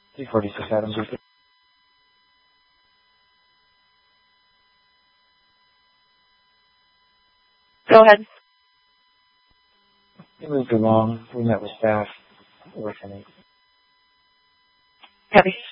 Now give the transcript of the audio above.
346 Adams. Go ahead. We moved along. We met with staff. Working. Heavy.